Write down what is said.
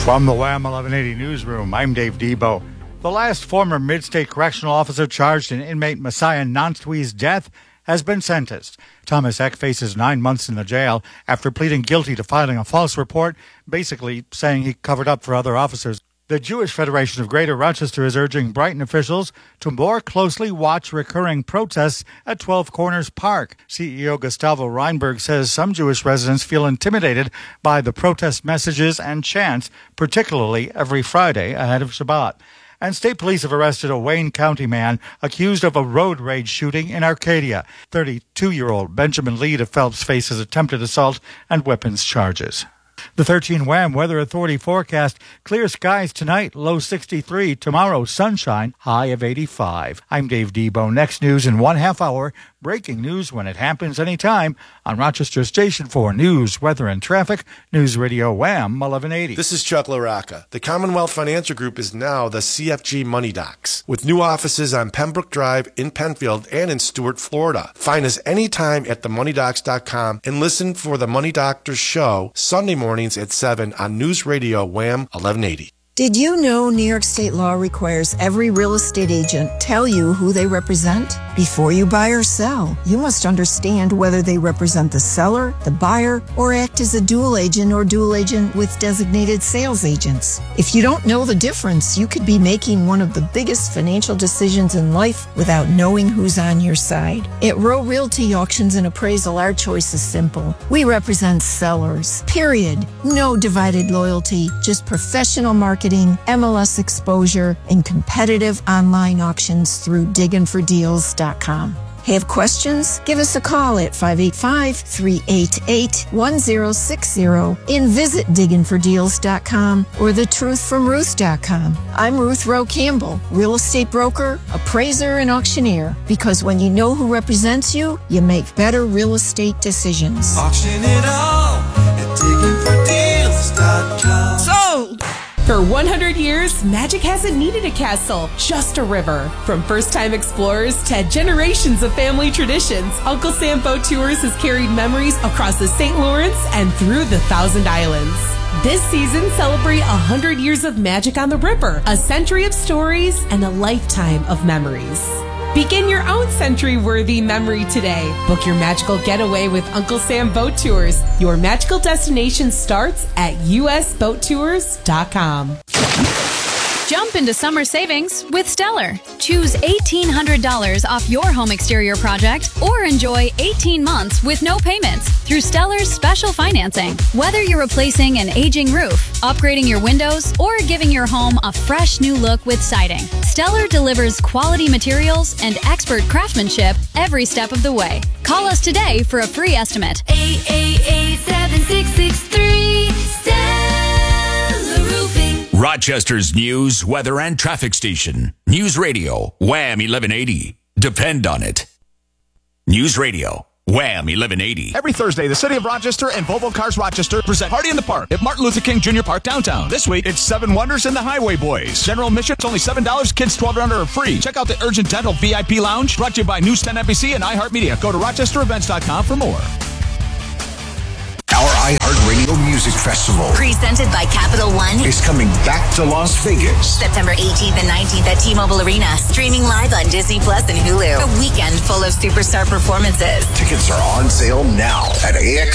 From the Wham 1180 newsroom, I'm Dave Debo. The last former Mid-State Correctional Officer charged in inmate Messiah Nantui's death has been sentenced. Thomas Eck faces 9 months in the jail after pleading guilty to filing a false report, basically saying he covered up for other officers. The Jewish Federation of Greater Rochester is urging Brighton officials to more closely watch recurring protests at 12 Corners Park. CEO Gustavo Reinberg says some Jewish residents feel intimidated by the protest messages and chants, particularly every Friday ahead of Shabbat. And state police have arrested a Wayne County man accused of a road rage shooting in Arcadia. 32-year-old Benjamin Lead of Phelps faces attempted assault and weapons charges. The 13 Wham Weather Authority forecast: clear skies tonight, low 63. Tomorrow, sunshine, high of 85. I'm Dave Debo. Next news in 1/2 hour. Breaking news when it happens anytime on Rochester Station 4 News, Weather, and Traffic. News Radio Wham 1180. This is Chuck LaRocca. The Commonwealth Financial Group is now the CFG Money Docs, with new offices on Pembroke Drive, in Penfield, and in Stuart, Florida. Find us anytime at themoneydocs.com and listen for the Money Doctors Show Sunday mornings at 7 on News Radio Wham 1180. Did you know New York state law requires every real estate agent tell you who they represent? Before you buy or sell, you must understand whether they represent the seller, the buyer, or act as a dual agent or dual agent with designated sales agents. If you don't know the difference, you could be making one of the biggest financial decisions in life without knowing who's on your side. At Row Realty Auctions and Appraisal, our choice is simple. We represent sellers, period. No divided loyalty, just professional marketing, MLS exposure, and competitive online auctions through digginfordeals.com. Have questions? Give us a call at 585-388-1060 and visit digginfordeals.com or thetruthfromruth.com. I'm Ruth Rowe Campbell, real estate broker, appraiser, and auctioneer, because when you know who represents you, you make better real estate decisions. Auction it all at digginfordeals.com. Sold! For 100 years, Magic hasn't needed a castle, just a river. From first-time explorers to generations of family traditions, Uncle Sam Boat Tours has carried memories across the St. Lawrence and through the Thousand Islands. This season, celebrate 100 years of magic on the river, a century of stories, and a lifetime of memories. Begin your own century-worthy memory today. Book your magical getaway with Uncle Sam Boat Tours. Your magical destination starts at usboattours.com. Jump into summer savings with Stellar. Choose $1,800 off your home exterior project or enjoy 18 months with no payments through Stellar's special financing. Whether you're replacing an aging roof, upgrading your windows, or giving your home a fresh new look with siding, Stellar delivers quality materials and expert craftsmanship every step of the way. Call us today for a free estimate. 888-7663 Stellar Roofing. Rochester's news, weather, and traffic station. News Radio, Wham 1180. Depend on it. News Radio, Wham 1180. Every Thursday, the City of Rochester and Volvo Cars Rochester present Party in the Park at Martin Luther King Jr. Park downtown. This week, it's 7 Wonders and the Highway Boys. General admission is only $7. Kids 12 and under are free. Check out the Urgent Dental VIP Lounge, brought to you by News 10 NBC and iHeartMedia. Go to rochesterevents.com for more. Our iHeartRadio Music Festival, presented by Capital One, is coming back to Las Vegas. September 18th and 19th at T-Mobile Arena. Streaming live on Disney Plus and Hulu. A weekend full of superstar performances. Tickets are on sale now at AX